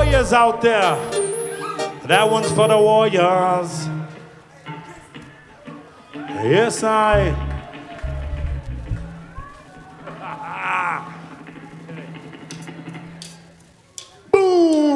warriors out there. That one's for the warriors. Yes, I.